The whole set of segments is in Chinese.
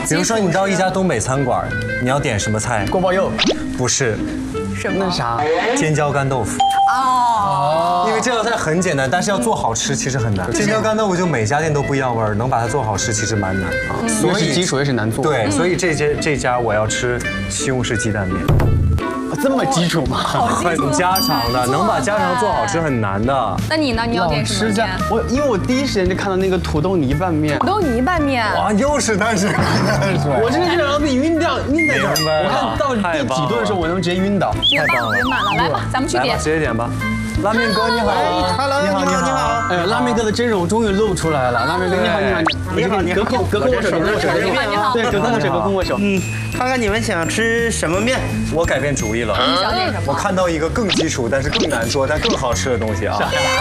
比如说你到一家东北餐馆，你要点什么菜？ 锅包肉不是， 什么？ 那啥？ 尖椒干豆腐。 哦， 因为这道菜很简单，但是要做好吃其实很难。尖椒干豆腐就每家店都不一样味儿，能把它做好吃其实蛮难啊。 所以基础也是难做。 对，所以这家我要吃西红柿鸡蛋面。 这么基础吗？ 很家常的，能把家常做好吃很难的。 那你呢？你要点什么面？ 因为我第一时间就看到那个土豆泥拌面。 土豆泥拌面。 哇，又是碳水。 我这个是让自己晕在这儿。我看到第几顿的时候，我能直接晕倒。 太棒了，满了，来吧，咱们去点。 直接点吧。拉面哥你好 ，Hello， 你好。 哎，拉面哥的真容终于露出来了。拉面哥你好，隔空握手， 你好。 对，隔空握手，隔空握手。 看看你们想吃什么面？ 我改变主意了。 你想点什么？ 我看到一个更基础，但是更难做，但更好吃的东西啊。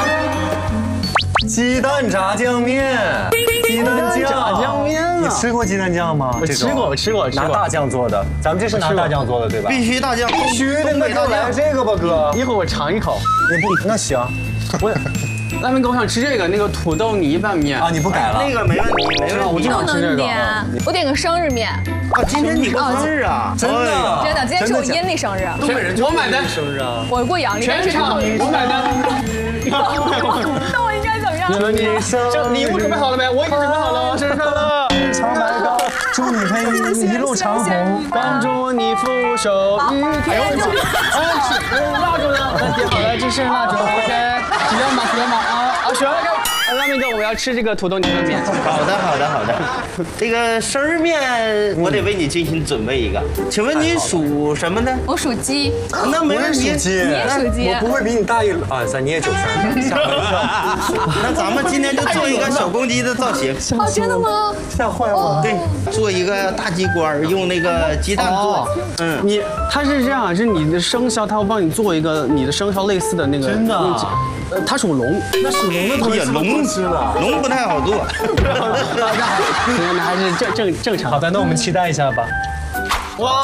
鸡蛋炸酱面。鸡蛋炸酱面啊！你吃过鸡蛋酱吗？ 我吃过。 拿大酱做的，咱们这是拿大酱做的对吧？ 必须大酱， 必须的。那就来这个吧，哥。 一会儿我尝一口。 你不那行， 拉面哥，我想吃这个那个土豆泥拌面啊！你不改了？ 那个没问题，没问题。 我经常吃这个。 我点个生日面。 啊，今天你过生日啊？ 真的， 真的，今天是我阴历生日。 东北人我买单。 生日啊！ 我过阳历， 全场我买单。 那我应该怎么样？ 祝你生日！ 礼物准备好了没？我已经准备好了，生日快乐！ 长白高，祝你可以一路长虹， 帮助你俯首与天共。蜡烛呢？点好了，这是蜡烛。OK， 几两码啊！选了个。拉面哥，我要吃这个土豆泥拌面。 好的。这个生日面我得为你精心准备一个。请问你属什么的？ 我属鸡。 那没问题。 属鸡。 你也属鸡。 我不会比你大你也93。吓我一跳。 那咱们今天就做一个小公鸡的造型。 哦，真的吗？ 吓坏我。 对，做一个大鸡冠，用那个鸡蛋做。 它是这样，是你的生肖，它会帮你做一个你的生肖类似的那个。 真的。 它属龙。 那属龙的东西龙吃了，龙不太好做。 那还是正常。 好的，那我们期待一下吧。 哇！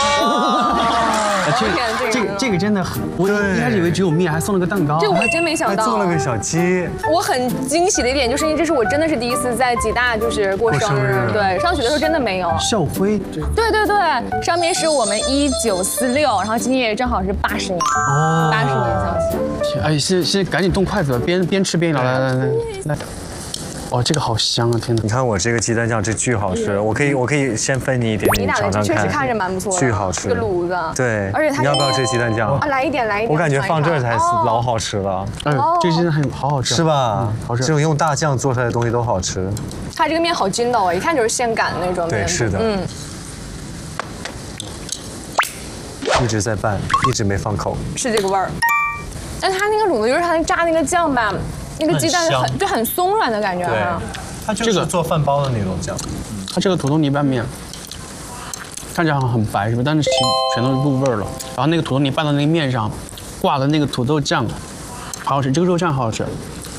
这个真的很，我一开始以为只有面，还送了个蛋糕。 这我还真没想到。 做了个小鸡。 我很惊喜的一点就是，因为这是我真的是第一次在吉大就是过生日。对，上学的时候真的没有。 校徽。 对，上面是我们1946，然后今年也正好是80年。哦，80年校庆。 哎，先赶紧动筷子，边吃边聊。来。哦，这个好香啊！天哪！ 你看我这个鸡蛋酱，这巨好吃。我可以先分你一点， 你俩的确实看着蛮不错的， 巨好吃。 这个炉子。 对， 而且它你要不要这鸡蛋酱？ 啊，来一点。 我感觉放这儿才老好吃了。 这个真的好好吃， 是吧？ 好吃。 这种用大酱做出来的东西都好吃。 它这个面好筋道啊，一看就是现擀的那种面。 对，是的。一直在拌，一直没放口。 是这个味儿。但它那个卤子就是它炸那个酱吧。那个鸡蛋很松软的感觉哈， 它就是做饭包的那种酱。 它这个土豆泥拌面看起来很白是吧？但是全都入味了。然后那个土豆泥拌到那个面上，挂的那个土豆酱，好好吃。这个肉酱好好吃。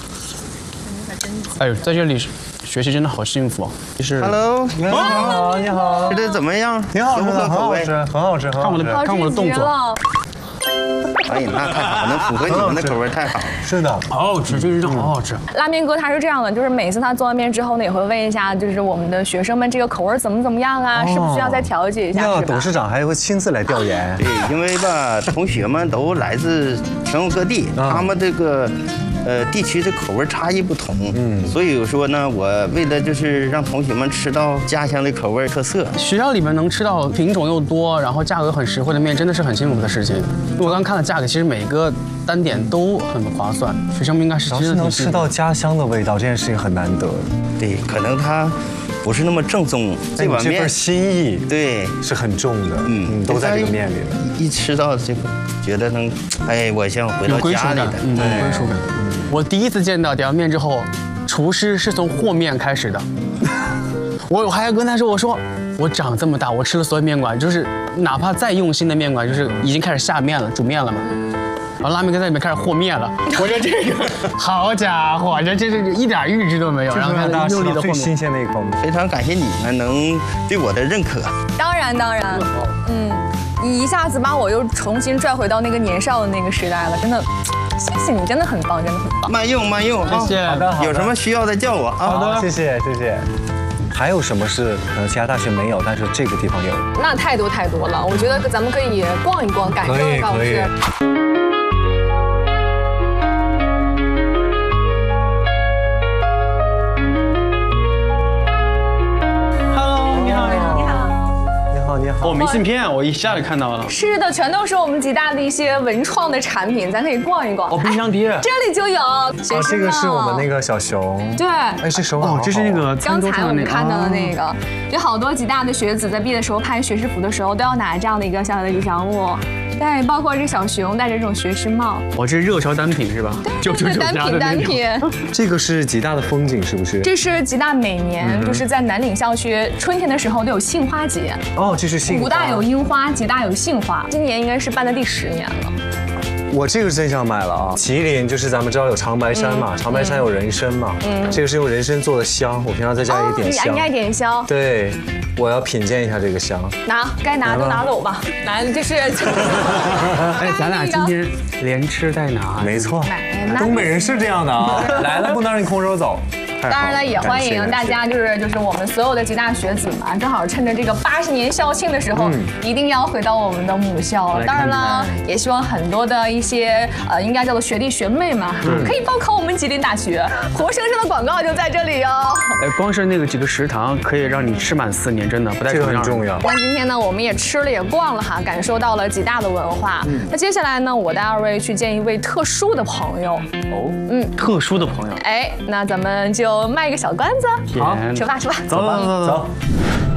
哎呦，在这里学习真的好幸福。就是 Hello， 你好， 吃的怎么样？ 挺好吃的，很好吃。 看我的动作。 哎呀，那太好，能符合你们的口味太好。 是的， 好好吃，这个肉好好吃。 拉面哥他是这样的，就是每次他做完面之后呢，也会问一下，就是我们的学生们这个口味怎么样啊，是不是需要再调节一下？ 那董事长还会亲自来调研。 对，因为吧，同学们都来自全国各地，他们这个地区的口味差异不同，所以说呢，我为了就是让同学们吃到家乡的口味特色。 学校里面能吃到品种又多，然后价格很实惠的面，真的是很幸福的事情。我刚看了价格，其实每个单点都很划算，学生们应该是真的能吃到家乡的味道，这件事情很难得。 对，可能它不是那么正宗， 这碗面这份心意对是很重的，都在这个面里了。 一吃到这个，觉得能，哎，我像回到家里的， 对，归属感。我第一次见到点完面之后，厨师是从和面开始的。我还要跟他说，我说我长这么大，我吃了所有面馆，就是哪怕再用心的面馆，就是已经开始下面了，煮面了嘛。然后拉面哥在里面开始和面了，我说这个好家伙，这是一点预知都没有，然后他用力的和最新鲜的一口。 非常感谢你们能对我的认可。 当然，你一下子把我又重新拽回到那个年少的那个时代了，真的，谢谢你，真的很棒，真的很棒。 慢用啊， 谢谢。 有什么需要的叫我啊。 好的，谢谢。 还有什么是可能其他大学没有，但是这个地方有？ 那太多太多了，我觉得咱们可以逛一逛，感受一下。 可以。 哦，明信片我一下就看到了。 是的，全都是我们吉大的一些文创的产品，咱可以逛一逛。 哦，冰箱贴， 这里就有。 这个是我们那个小熊。 对。 哎，这手法。 这是那个刚才我们看到的那个，有好多吉大的学子在毕业的时候拍学士服的时候，都要拿这样的一个小小的吉祥物。对，包括这个小熊戴着这种学士帽。 哦，这是热销单品是吧？ 对，是单品。 这个是吉大的风景是不是？ 这是吉大每年就是在南岭校区春天的时候都有杏花节。 哦，这是杏花。 武大有樱花，吉大有杏花，今年应该是办的第10年了。 我这个真想买了啊！麒麟就是咱们知道有长白山嘛，长白山有人参嘛，这个是用人参做的香，我平常在家里点香。 你爱点香？ 对，我要品鉴一下这个香。 该拿都拿走吧。来，这是。 哎，咱俩今天连吃带拿。 没错，东北人是这样的啊，来了不能让你空手走。 当然了，也欢迎大家，就是我们所有的吉大学子嘛，正好趁着这个80年校庆的时候，一定要回到我们的母校。当然了，也希望很多的一些应该叫做学弟学妹嘛，可以报考我们吉林大学。活生生的广告就在这里哦。 哎，光是那个几个食堂可以让你吃满4年，真的不带这个很重要。 那今天呢，我们也吃了也逛了哈，感受到了吉大的文化。那接下来呢，我带2位去见一位特殊的朋友。 哦，特殊的朋友。 哎，那咱们就卖个小关子。 好， 出发。 走。